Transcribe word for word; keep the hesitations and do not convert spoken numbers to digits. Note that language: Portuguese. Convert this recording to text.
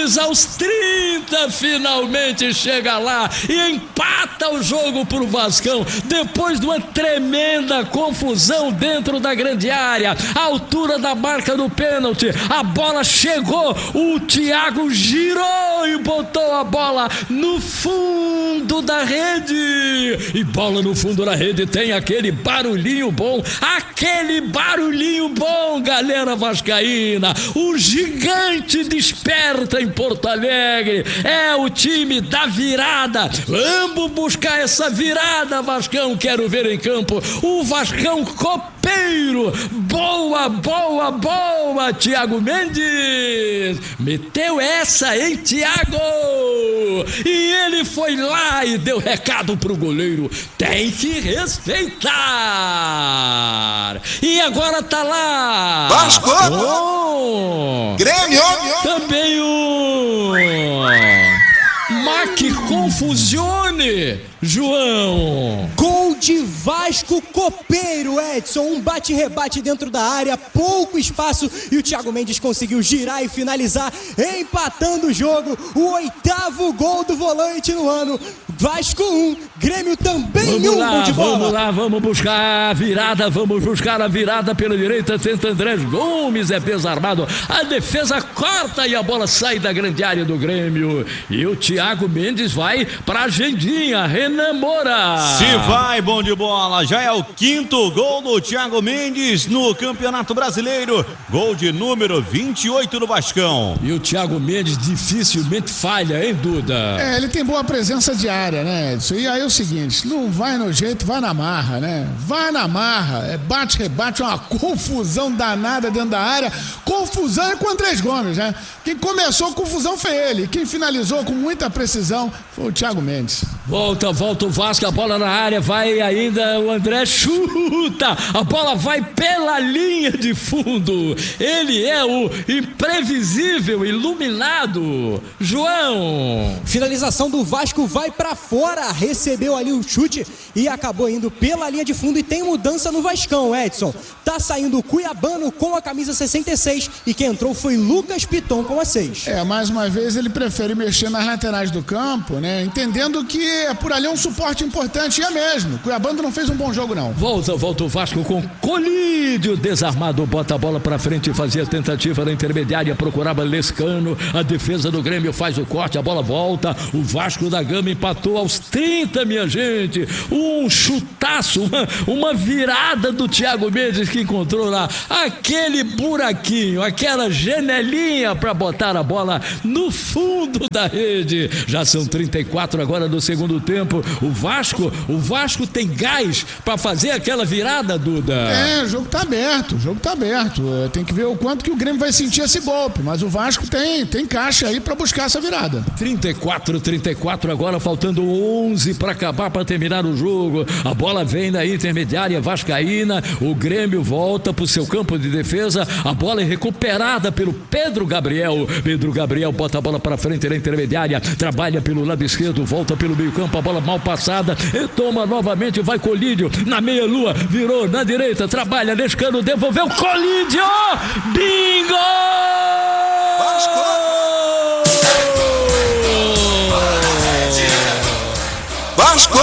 Mendes aos trinta finalmente chega lá e empata o jogo pro Vascão, depois de uma tremenda confusão dentro da grande área, à altura da marca do pênalti, a bola chegou, o Thiago girou e botou a bola no fundo da rede, e bola no fundo da rede tem aquele barulhinho bom, aquele barulhinho bom, galera vascaína, o gigante desperta em Porto Alegre, é o time da virada, vamos buscar essa virada, Vascão, quero ver em campo o Vascão copeiro, boa, boa, boa, Thiago Mendes, meteu essa, hein, Thiago, e ele foi lá e deu recado pro goleiro, tem que respeitar, e agora tá lá Vasco, oh, Grêmio, também o Ma que confusione, João. Gol de Vasco copeiro, Edson, um bate-rebate dentro da área, pouco espaço e o Thiago Mendes conseguiu girar e finalizar, empatando o jogo, o oitavo gol do volante no ano. Vasco um, Grêmio também um, lá, gol de bola. Vamos lá, vamos buscar a virada, vamos buscar a virada pela direita, tenta André Gomes, é desarmado, a defesa corta e a bola sai da grande área do Grêmio, e o Thiago Mendes vai pra agendinha, Renan Moura. Se vai, bom de bola, já é o quinto gol do Thiago Mendes no Campeonato Brasileiro, gol de número vinte e oito do Vascão. E o Thiago Mendes dificilmente falha, hein, Duda? É, ele tem boa presença de área, né, Edson? E aí é o seguinte, não vai no jeito, vai na marra, né? Vai na marra, é bate, rebate, uma confusão danada dentro da área, confusão é com o Andrés Gomes, né? Quem começou a confusão foi ele, quem finalizou com muita precisão foi o Thiago Mendes. Volta, volta o Vasco, a bola na área, vai ainda o André, chuta, a bola vai pela linha de fundo, ele é o imprevisível, iluminado, João. Finalização do Vasco vai pra fora, recebeu ali o chute e acabou indo pela linha de fundo e tem mudança no Vascão, Edson. Tá saindo o Cuiabano com a camisa sessenta e seis e quem entrou foi Lucas Piton com a seis. É, mais uma vez ele prefere mexer nas laterais do campo, né? Entendendo que por ali é um suporte importante, e é mesmo. Cuiabano não fez um bom jogo, não. Volta, volta o Vasco com Colídio, desarmado, bota a bola pra frente, fazia tentativa na intermediária, procurava Lescano, a defesa do Grêmio faz o corte, a bola volta, o Vasco da Gama empatou aos trinta, minha gente, um chutaço, uma, uma virada do Thiago Mendes que encontrou lá aquele buraquinho, aquela janelinha para botar a bola no fundo da rede. Já são trinta e quatro agora do segundo tempo, o Vasco, o Vasco tem gás para fazer aquela virada, Duda. É, o jogo tá aberto, o jogo tá aberto, tem que ver o quanto que o Grêmio vai sentir esse golpe, mas o Vasco tem, tem caixa aí para buscar essa virada. trinta e quatro, trinta e quatro agora, faltando onze para acabar, para terminar o jogo, a bola vem da intermediária vascaína, o Grêmio volta pro seu campo de defesa, a bola é recuperada pelo Pedro Gabriel, Pedro Gabriel bota a bola para frente na intermediária, trabalha pelo lado esquerdo, volta pelo meio campo, a bola mal passada, e toma novamente, vai Colídio, na meia lua, virou na direita, trabalha, Lescano, devolveu, Colídio, bingo! Vasco! Vasco!